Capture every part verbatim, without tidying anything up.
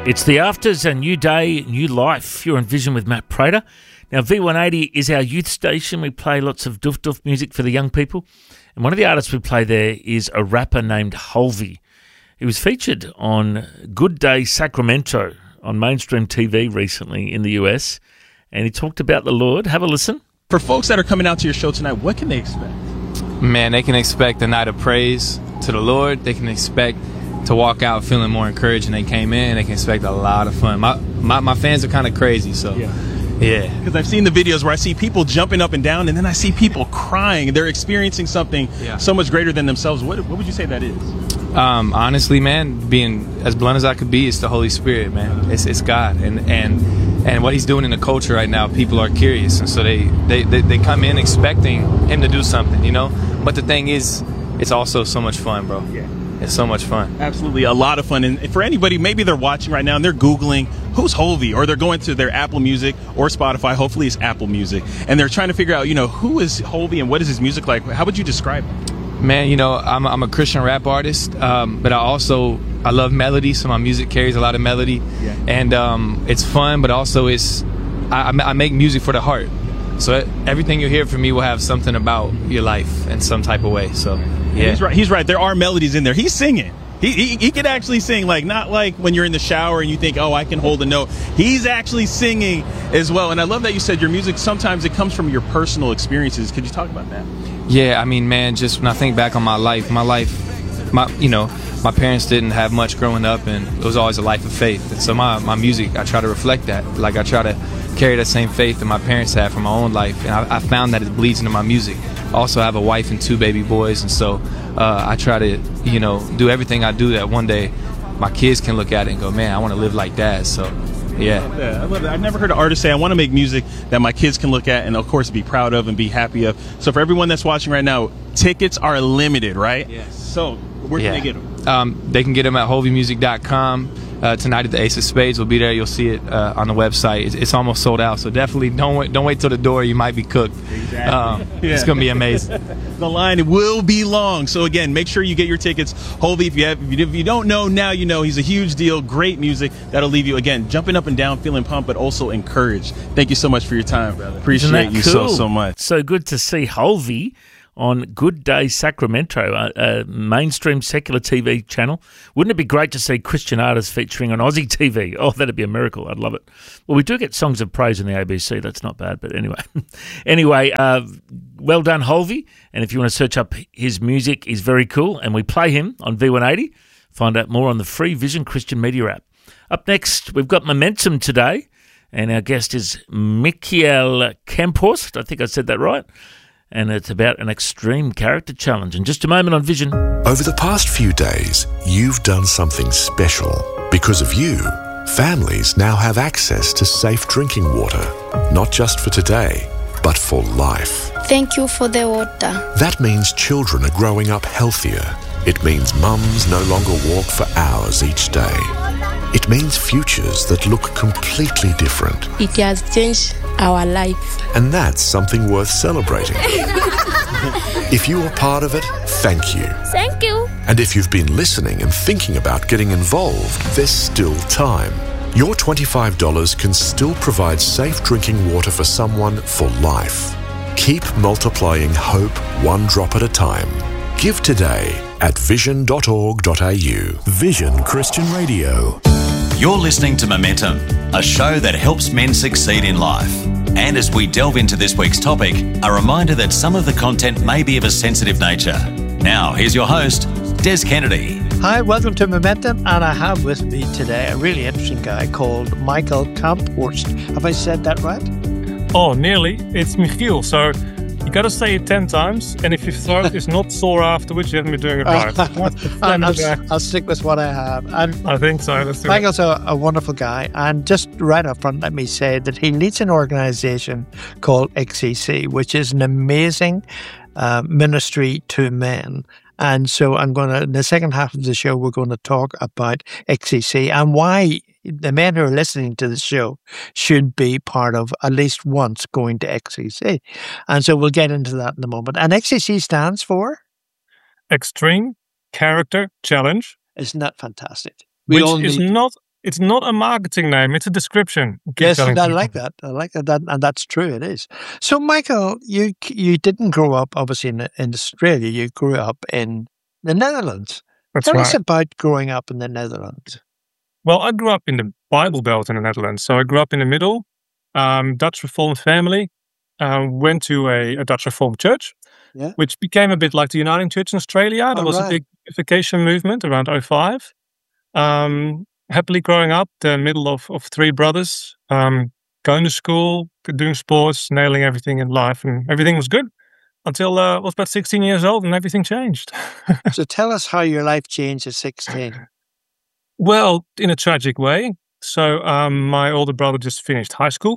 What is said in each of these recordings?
It's the Afters, a new day, new life. You're on Vision with Matt Prater. Now, V one eighty is our youth station. We play lots of doof doof music for the young people. And one of the artists we play there is a rapper named Hulvey. He was featured on Good Day Sacramento on mainstream T V recently in the U S. And he talked about the Lord. Have a listen. For folks that are coming out to your show tonight, what can they expect? Man, they can expect a night of praise to the Lord. They can expect to walk out feeling more encouraged than they came in. They can expect a lot of fun. My my, my fans are kind of crazy, so yeah. Yeah. Because I've seen the videos where I see people jumping up and down, and then I see people crying. They're experiencing something yeah. so much greater than themselves. What what would you say that is? Um, honestly, man, being as blunt as I could be, it's the Holy Spirit, man. It's it's God, and and and what He's doing in the culture right now. People are curious, and so they they, they, they come in expecting Him to do something, you know. But the thing is, it's also so much fun, bro. Yeah. It's so much fun. Absolutely, a lot of fun. And for anybody, maybe they're watching right now and they're Googling, who's Hulvey? Or they're going to their Apple Music or Spotify. Hopefully it's Apple Music. And they're trying to figure out, you know, who is Hulvey and what is his music like? How would you describe him? Man, you know, I'm, I'm a Christian rap artist, um, but I also, I love melody, so my music carries a lot of melody. Yeah. And um, it's fun, but also it's, I, I make music for the heart. So everything you hear from me will have something about your life in some type of way. So yeah, he's right. He's right. There are melodies in there. He's singing. He, he he can actually sing, like not like when you're in the shower and you think, oh, I can hold a note. He's actually singing as well. And I love that you said your music sometimes it comes from your personal experiences. Could you talk about that? Yeah, I mean, man, just when I think back on my life, my life, my you know, my parents didn't have much growing up, and it was always a life of faith. And so my my music, I try to reflect that. Like I try to carry that same faith that my parents had from my own life, and I, I found that it bleeds into my music. I also have a wife and two baby boys, and so uh, I try to, you know, do everything I do that one day my kids can look at it and go, man, I want to live like Dad. So, yeah. I love that. I love that. I've never heard an artist say, I want to make music that my kids can look at and, of course, be proud of and be happy of. So for everyone that's watching right now, tickets are limited, right? Yes. So where yeah. can they get them? Um, they can get them at Hulvey Music dot com. Uh, tonight at the Ace of Spades, we'll be there. You'll see it uh, on the website. It's, it's almost sold out, so definitely don't wait, don't wait till the door. You might be cooked. Exactly. Um, yeah. It's gonna be amazing. The line will be long, so again, make sure you get your tickets. Hulvey, if you have, if you don't know now, you know he's a huge deal. Great music that'll leave you again jumping up and down, feeling pumped, but also encouraged. Thank you so much for your time, brother. Appreciate you cool? so so much. So good to see Hulvey on Good Day Sacramento, a, a mainstream secular T V channel. Wouldn't it be great to see Christian artists featuring on Aussie T V? Oh, that'd be a miracle. I'd love it. Well, we do get songs of praise in the A B C. That's not bad, but anyway. anyway, uh, well done, Hulvey. And if you want to search up his music, he's very cool. And we play him on V one eighty. Find out more on the free Vision Christian Media app. Up next, we've got Momentum today. And our guest is Michael Kemphorst. I think I said that right. And it's about an extreme character challenge. In just a moment on Vision. Over the past few days, you've done something special. Because of you, families now have access to safe drinking water, not just for today, but for life. Thank you for the water. That means children are growing up healthier. It means mums no longer walk for hours each day. It means futures that look completely different. It has changed our life. And that's something worth celebrating. If you are part of it, thank you. Thank you. And if you've been listening and thinking about getting involved, there's still time. Your twenty-five dollars can still provide safe drinking water for someone for life. Keep multiplying hope one drop at a time. Give today at vision dot org dot a u. Vision Christian Radio. You're listening to Momentum, a show that helps men succeed in life. And as we delve into this week's topic, a reminder that some of the content may be of a sensitive nature. Now, here's your host, Des Kennedy. Hi, welcome to Momentum, and I have with me today a really interesting guy called Michael Kemphorst. Have I said that right? Oh, nearly. It's Michiel, so you got to say it ten times, and if your throat is not sore afterwards, you haven't been doing it right. I'll, I'll, I'll stick with what I have. And I think so. Let's do Michael's a, a wonderful guy, and just right up front, let me say that he leads an organization called X C C, which is an amazing uh, ministry to men. And so I'm going to, in the second half of the show, we're going to talk about X C C and why the men who are listening to the show should be part of at least once going to X C C. And so we'll get into that in a moment. And X C C stands for? Extreme Character Challenge. Isn't that fantastic? We Which all is need... not It's not a marketing name; it's a description. Keep Yes, telling I people. like that. I like that, and that's true. It is. So, Michael, you you didn't grow up obviously in in Australia. You grew up in the Netherlands. That's Tell us right. about growing up in the Netherlands. Well, I grew up in the Bible Belt in the Netherlands. So I grew up in the middle, um, Dutch Reformed family. Um, went to a, a Dutch Reformed church, Yeah. which became a bit like the Uniting Church in Australia. There Oh, was right. a big unification movement around oh five. Um, happily growing up, the middle of, of three brothers, um, going to school, doing sports, nailing everything in life, and everything was good until uh, I was about sixteen years old and everything changed. So, tell us how your life changed at sixteen. Well, in a tragic way. So, um, my older brother just finished high school.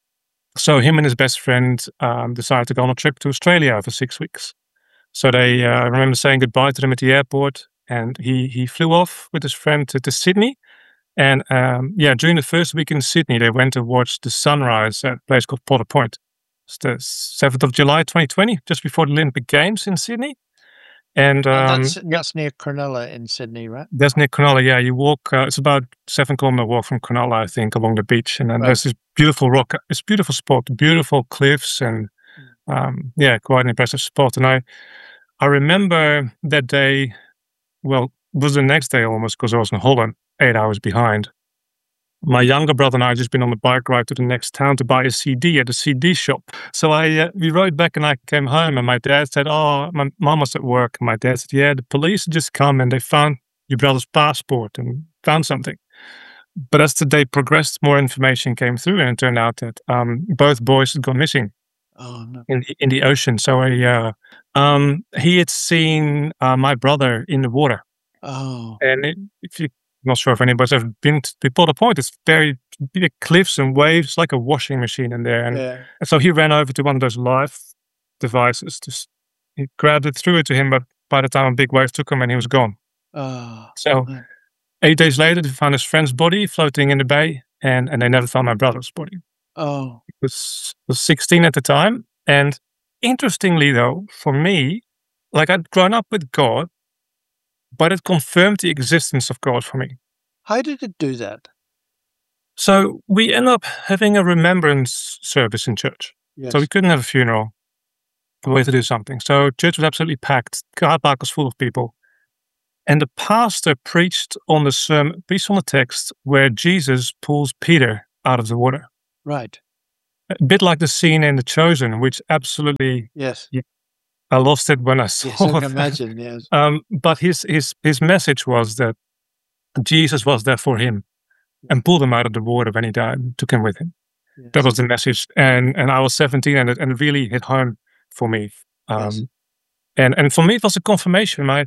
So, him and his best friend um, decided to go on a trip to Australia for six weeks. So, they, uh, I remember saying goodbye to them at the airport, and he, he flew off with his friend to, to Sydney. And um, yeah, during the first week in Sydney, they went to watch the sunrise at a place called Potter Point. It's the seventh of July, twenty twenty, just before the Olympic Games in Sydney. And um, And that's, that's near Cronulla in Sydney, right? That's near Cronulla, yeah. You walk, uh, it's about seven kilometer walk from Cronulla, I think, along the beach. And then Right. there's this beautiful rock, it's a beautiful spot, beautiful cliffs, and um, yeah, quite an impressive spot. And I, I remember that day, well, it was the next day almost, because I was in Holland, eight hours behind. My younger brother and I had just been on the bike ride to the next town to buy a C D at a C D shop. So I uh, we rode back and I came home, and my dad said, oh, my mom was at work. And my dad said, yeah, the police had just come and they found your brother's passport and found something. But as the day progressed, more information came through, and it turned out that um, both boys had gone missing Oh, no. in the, in the ocean. So I, uh, um, he had seen uh, my brother in the water. Oh, And it, if you, I'm not sure if anybody's ever been to the Potter Point, it's very big cliffs and waves, like a washing machine in there. And, yeah. and so he ran over to one of those life devices. Just he grabbed it, threw it to him, but by the time a big wave took him, and he was gone. Oh, So yeah. eight days later, they found his friend's body floating in the bay, and, and they never found my brother's body. oh, I was, was sixteen at the time. And interestingly, though, for me, like I'd grown up with God, but it confirmed the existence of God for me. how did it do that? So we ended up having a remembrance service in church. Yes. So we couldn't have a funeral. We had to do something. So church was absolutely packed. Car park was full of people. And the pastor preached on the sermon, preached on the text where Jesus pulls Peter out of the water. Right. A bit like the scene in The Chosen, which absolutely, Yes. I lost it when I saw Yes, I can that. imagine. Yes. Um, but his, his, his message was that Jesus was there for him and pulled him out of the water when he died and took him with him. Yes. That was the message. And and I was seventeen, and it, and it really hit home for me. Um, Yes. and, and for me, it was a confirmation. My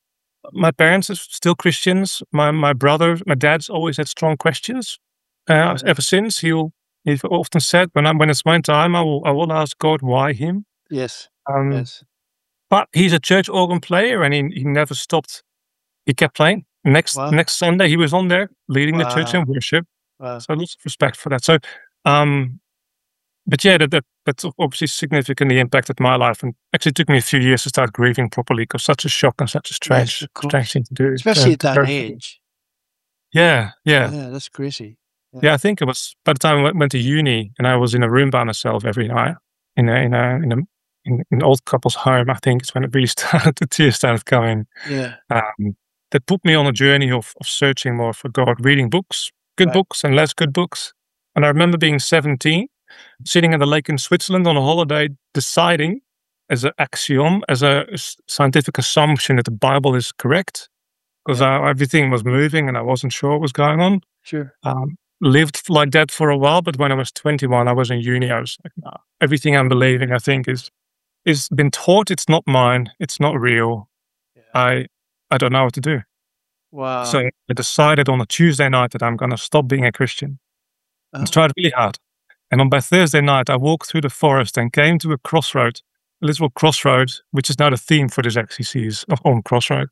my parents are still Christians. My my brother, my dad's always had strong questions. Uh, ever since, he'll he's often said, when I when it's my time, I will I will ask God why him. Yes. Um, Yes. But he's a church organ player, and he he never stopped. He kept playing. Next Wow. next Sunday, he was on there leading the church Wow. in worship. Wow. So lots of respect for that. So, um, but yeah, that, that that's obviously significantly impacted my life, and actually took me a few years to start grieving properly, because such a shock and such a strange, of course. strange thing to do. Especially Yeah, at that very- age. Yeah, yeah, Yeah, that's crazy. yeah. I think it was by the time I went, went to uni, and I was in a room by myself every night in a in a in a in an old couple's home. I think it's when it really started. The tears started coming. Yeah. Um, that put me on a journey of, of searching more for God, reading books, good Right. books and less good books. And I remember being seventeen, sitting at a lake in Switzerland on a holiday, deciding as an axiom, as a s- scientific assumption, that the Bible is correct, because everything was moving and I wasn't sure what was going on. Sure. Um, lived like that for a while, but when I was twenty-one, I was in uni. I was like, nah, everything I'm believing, I think, is is been taught. It's not mine. It's not real. Yeah. I I don't know what to do. Wow. So I decided on a Tuesday night that I'm going to stop being a Christian. Oh. I tried really hard. And on by Thursday night, I walked through the forest and came to a crossroad, a little crossroad, which is now the theme for this X C C's on Crossroad.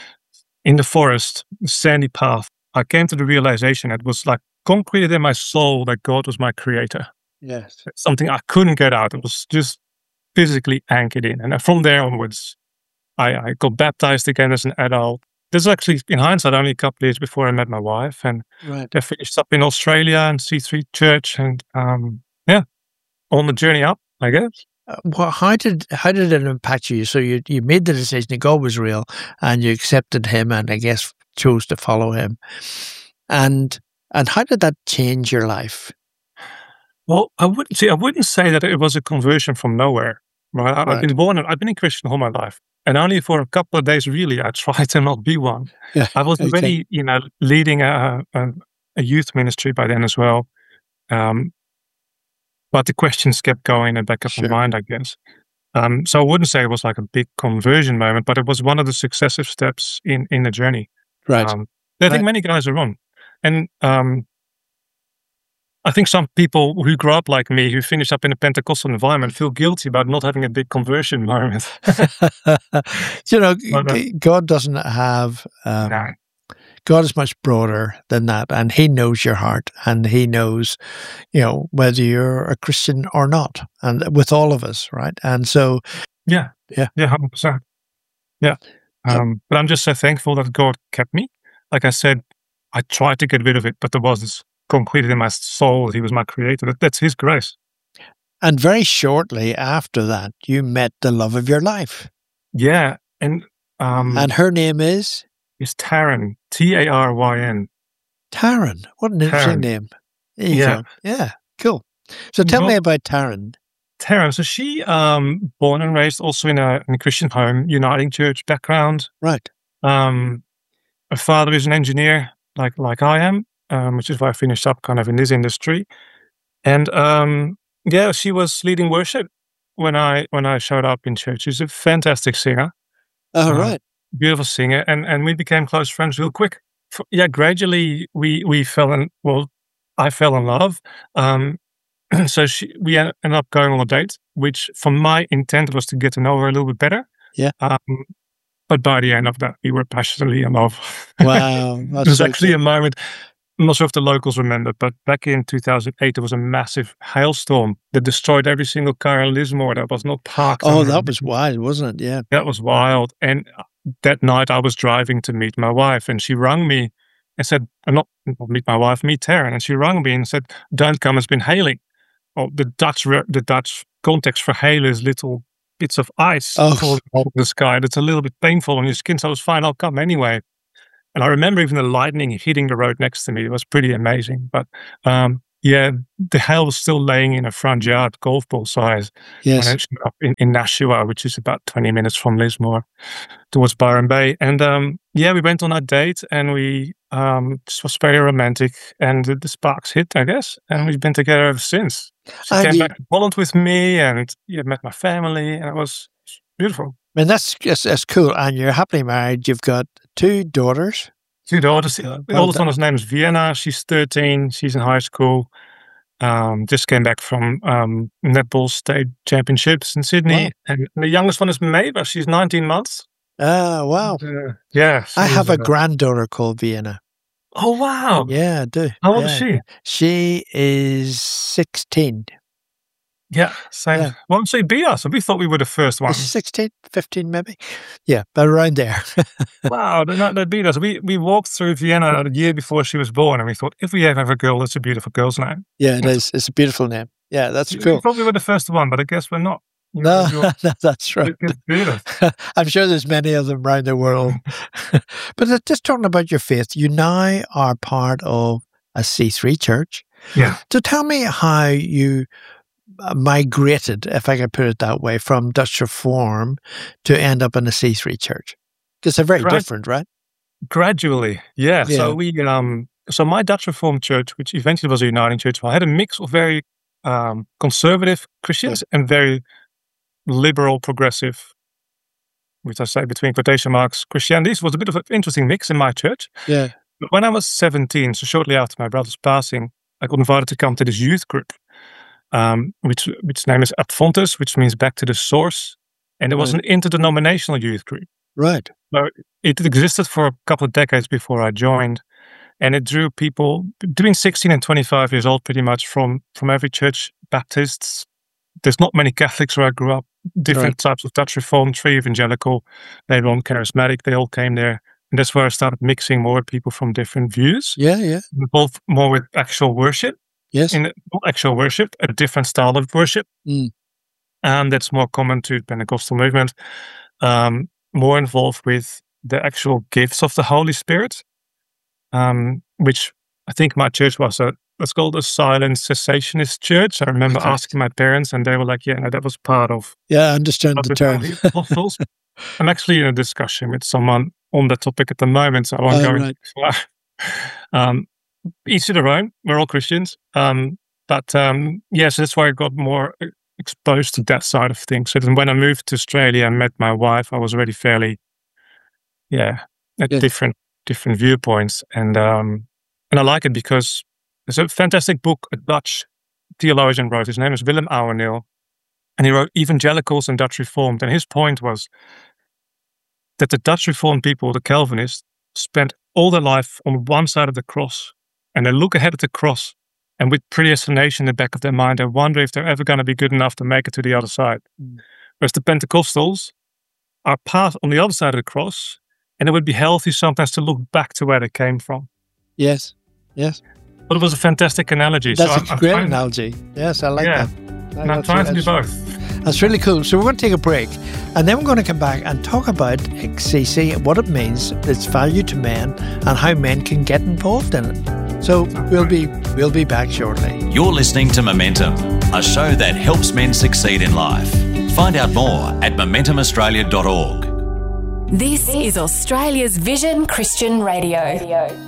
In the forest, sandy path, I came to the realization it was like concreted in my soul that God was my creator. Yes. Something I couldn't get out. It was just physically anchored in. And from there onwards, I, I got baptized again as an adult, this is actually, in hindsight, only a couple of years before I met my wife. And Right. I finished up in Australia and C three Church. And um, yeah, on the journey up, I guess. Uh, well, how did how did it impact you? So you you made the decision that God was real, and you accepted Him, and I guess chose to follow Him. And and how did that change your life? Well, I wouldn't see. I wouldn't say that it was a conversion from nowhere. Right? I, Right. I've been born. I've been a Christian all my life, and only for a couple of days, really, I tried to not be one. Yeah. I was Okay. already, you know, leading a, a, a youth ministry by then as well. Um, but the questions kept going in the back of Sure. my mind, I guess. Um, so I wouldn't say it was like a big conversion moment, but it was one of the successive steps in in the journey. Right. Um, that I think Right. many guys are on, and um, I think some people who grow up like me, who finish up in a Pentecostal environment, feel guilty about not having a big conversion moment. you know, But, uh, g- God doesn't have. Um, no. God is much broader than that, and He knows your heart, and He knows, you know, whether you're a Christian or not, and with all of us, right? And so, Yeah, Yeah. yeah, hundred percent. Yeah, So- um, but I'm just so thankful that God kept me. Like I said, I tried to get rid of it, but there was this completed in my soul that He was my creator. That, that's His grace. and very shortly after that, you met the love of your life, Yeah, and um, and her name is it's Taryn, T A R Y N. Taryn. What an interesting Taryn. name. There you Yeah. go. Yeah, cool. So tell me Well- about Taryn. Taryn, so she um born and raised also in a, in a Christian home, Uniting Church background. Right. Um, her father is an engineer, like like I am, um, which is why I finished up kind of in this industry. And um, yeah, she was leading worship when I when I showed up in church. She's a fantastic singer, All Uh, right. beautiful singer, and and we became close friends real quick. F- Yeah, gradually we we fell in. Well, I fell in love. Um, so she, we en- ended up going on a date, which from my intent was to get to know her a little bit better. Yeah. Um, but by the end of that, we were passionately in love. Wow. It That's was so actually cool. a moment. I'm not sure if the locals remember, but back in two thousand eight, there was a massive hailstorm that destroyed every single car in Lismore that was not parked. Oh, on- that was wild, wasn't it? Yeah. that was wild. And that night, I was driving to meet my wife, and she rang me and said, uh, "Not not meet my wife, meet Taryn." And she rang me and said, "Don't come. It's been hailing." Well, the Dutch re- the Dutch context for hail is little bits of ice Oh. falling out of the sky. That's a little bit painful on your skin. So I was fine. I'll come anyway. And I remember even the lightning hitting the road next to me. It was pretty amazing. But um, yeah, the hail was still laying in a front yard, golf ball size, when Yes. I showed up in, in Nashua, which is about twenty minutes from Lismore towards Byron Bay. And um, yeah, we went on our date, and we um, this was very romantic, and the, the sparks hit, I guess. And we've been together ever since. She And came you- back to Holland with me, and yeah, met my family, and it was beautiful. I mean, that's that's, that's cool. And you're happily married. You've got two daughters. Two daughters. The well oldest done. one's name is Vienna. She's thirteen. She's in high school. Um, just came back from um, netball state championships in Sydney. Wow. And the youngest one is Maeva. She's nineteen months. Ah, wow. Uh, yeah. I she's, have a uh, granddaughter called Vienna. Oh, wow. Yeah, I do. How old yeah. is she? She is sixteen. Yeah, same. Yeah. Well, she beat us. We thought we were the first one. Is she sixteen, fifteen maybe? Yeah, but around there. Wow, they, not, they beat us. We we walked through Vienna the year before she was born, and we thought, if we ever have a girl, that's a beautiful girl's name. Yeah, it is. It's a beautiful name. Yeah, that's We cool. thought we were the first one, but I guess we're not. You No, know, no, that's you're- right. you beat us. I'm sure there's many of them around the world. But uh, just talking about your faith, you now are part of a C three church. Yeah. So tell me how you uh, migrated, if I can put it that way, from Dutch Reform to end up in a C three church. Because they're very Right. different, right? Gradually, yeah. Yeah. So we, um, so my Dutch Reformed church, which eventually was a Uniting Church, well, had a mix of very um, conservative Christians and very liberal, progressive, which I say between quotation marks, Christianity. This was a bit of an interesting mix in my church. Yeah. But when I was seventeen, so shortly after my brother's passing, I got invited to come to this youth group, um, which which name is Adfontes, which means back to the source, and it was Right. an interdenominational youth group. Right. It existed for a couple of decades before I joined, and it drew people between sixteen and twenty-five years old, pretty much from from every church. Baptists. There's not many Catholics where I grew up. Different Right. types of Dutch Reformed, Free Evangelical, later on Charismatic. They all came there. And that's where I started mixing more with people from different views. Yeah, yeah. Involved more with actual worship. Yes. In actual worship, a different style of worship. Mm. And that's more common to the Pentecostal movement. Um, more involved with the actual gifts of the Holy Spirit, um, which I think my church was a, it's called a silent cessationist church. I remember Okay. asking my parents, and they were like, yeah, no, that was part of... Yeah, I understand of the term. apostles. I'm actually in a discussion with someone on that topic at the moment, so I won't Oh, go right. into it. um, each to their own. We're all Christians. Um, but um, yes, yeah, so that's why I got more exposed to that side of things. So then when I moved to Australia and met my wife, I was already fairly, yeah, at Yeah. different different viewpoints. And um, and I like it because there's a fantastic book a Dutch theologian wrote. His name is Willem Ouweneel. And he wrote Evangelicals and Dutch Reformed. And his point was that the Dutch Reformed people, the Calvinists, spent all their life on one side of the cross. And they look ahead at the cross, and with predestination in the back of their mind, they wonder if they're ever going to be good enough to make it to the other side. Mm. Whereas the Pentecostals are part on the other side of the cross, and it would be healthy sometimes to look back to where they came from. Yes, yes. But it was a fantastic analogy. That's so a I'm, I'm great trying, analogy. Yes, I like Yeah. that. I And I'm like trying to do that's- both. That's really cool. So we're going to take a break, and then we're going to come back and talk about X C C, what it means, its value to men, and how men can get involved in it. So we'll be we'll be back shortly. You're listening to Momentum, a show that helps men succeed in life. Find out more at momentum australia dot org. This is Australia's Vision Christian Radio.